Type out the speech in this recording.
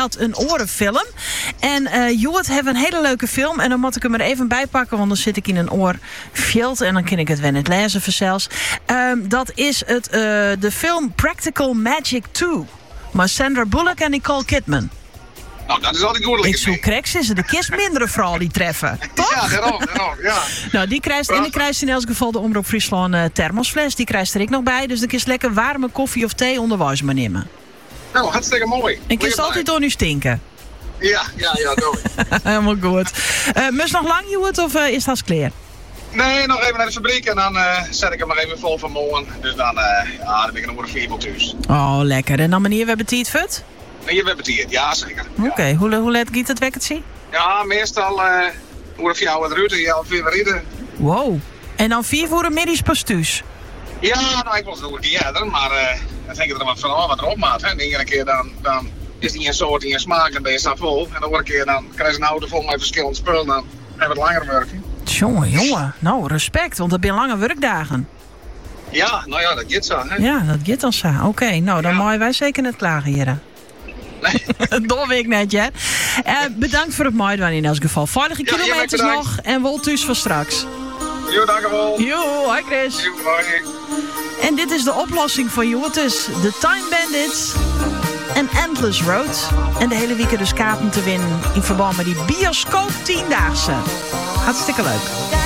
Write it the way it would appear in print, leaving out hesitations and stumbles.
dat een orenfilm. En Joet heeft een hele leuke film. En dan moet ik hem er even bij pakken, want dan zit ik in een oorveld. En dan kan ik het wel net lezen vanzelfs. Dat is de film Practical Magic 2. Maar Sandra Bullock en Nicole Kidman. Nou, dat is altijd goed. Ik zoek cracks is de kist mindere vooral die treffen. Toch? Ja, daarom, ja. Nou, die krijgt in elk geval de Omroep Friesland thermosfles. Die krijgt er ik nog bij. Dus dan kun je lekker warme koffie of thee onderwijs maar nemen. Nou, hartstikke mooi. En kun je altijd door nu stinken. Ja, doe ik. Helemaal goed. Mus nog lang, Joet, of is dat klaar? Nee, nog even naar de fabriek en dan zet ik hem maar even vol van morgen. Dus dan ben ik nog een 4 thuis. Oh, lekker. En dan meneer, we hebben tijd vet? Nee, we hebben het hier. Ja, zeker. Oké, hoe laat gaat het wekkertje? Ja, meestal hoe of jou wat ruiten, ja, 4 rieden. Wow. En dan 4 voor een middags pas thuis? Ja, nou, ik was nog een keer eerder, maar dan denk ik er wat van wat erop maat. Hè. De ene keer dan is die een soort in je smaak en ben je staan vol. En de andere keer dan krijg je een auto vol met verschillende spullen, dan heb je het langer werken. Jongen. Nou, respect, want dat zijn lange werkdagen. Ja, nou ja, dat gaat zo. Hè. Ja, dat gaat dan zo. Oké, nou, dan mogen wij zeker net klagen hier. Nee. Dat weet ik net, ja. Bedankt voor het meedoen in elk geval. Veilige kilometers nog en wel thuis voor straks. Jo, dankjewel. Jo, hoi Chris. Jo, hoi. En dit is de oplossing voor jou. Het is The Time Bandits en Endless Road. En de hele week dus kaarten te winnen in verband met die bioscoop 10-daagse. Hartstikke leuk.